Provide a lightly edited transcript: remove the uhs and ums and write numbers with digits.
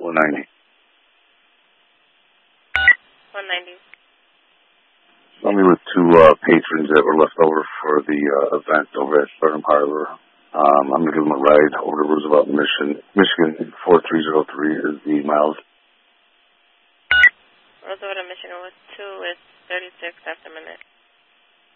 190. 190. Saw me with two patrons that were left over for the event over at Burnham Harbor. I'm going to give them a ride over to Roosevelt, Michigan. 4303 is the miles. Roosevelt, Michigan with 2 is 36 after a minute.